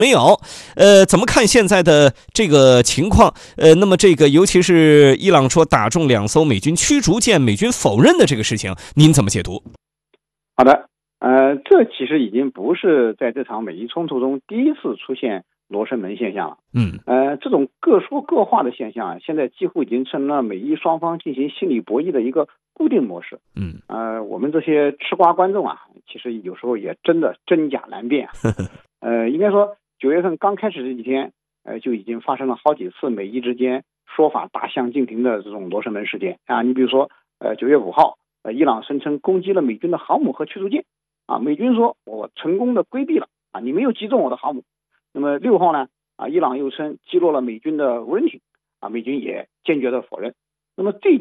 没有。怎么看现在的这个情况？那么这个尤其是伊朗说打中2艘美军驱逐舰，美军否认的这个事情，您怎么解读？ 好的，这其实已经不是在这场美伊冲突中第一次出现罗生门现象了。这种各说各话的现象啊，现在几乎已经成了美伊双方进行心理博弈的一个固定模式。我们这些吃瓜观众啊，其实有时候也真的真假难辨。应该说9月份刚开始这几天，就已经发生了好几次美伊之间说法大相径庭的这种罗生门事件啊。你比如说，9月5号，伊朗声称攻击了美军的航母和驱逐舰，美军说我成功的规避了，你没有击中我的航母。那么6号呢，伊朗又称击落了美军的无人艇，美军也坚决的否认。那么这